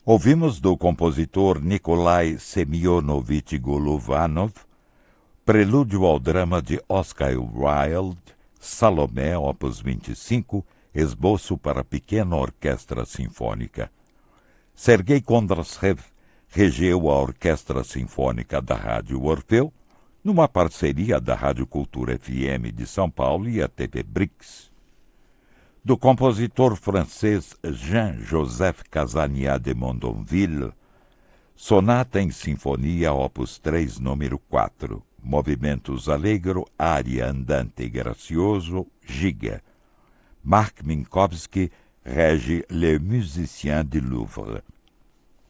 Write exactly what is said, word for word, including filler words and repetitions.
Ouvimos do compositor Nikolai Semyonovich Golovanov, prelúdio ao drama de Oscar Wilde, Salomé, opus vinte e cinco, esboço para pequena orquestra sinfônica. Sergei Kondrashev regeu a Orquestra Sinfônica da Rádio Orfeu, numa parceria da Rádio Cultura F M de São Paulo e a T V Brix. Do compositor francês Jean-Joseph Casania de Mondonville, Sonata em Sinfonia, opus três, número quatro, movimentos allegro, área andante gracioso, giga. Marc Minkowski rege Le Musicien du Louvre.